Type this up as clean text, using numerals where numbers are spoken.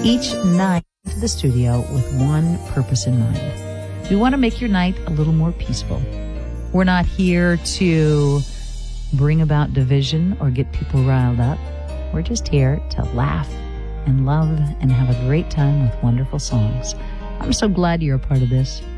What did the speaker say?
Each night to the studio with one purpose in mind. We want to make your night a little more peaceful. We're not here to bring about division or get people riled up. We're just here to laugh and love and have a great time with wonderful songs. I'm so glad you're a part of this.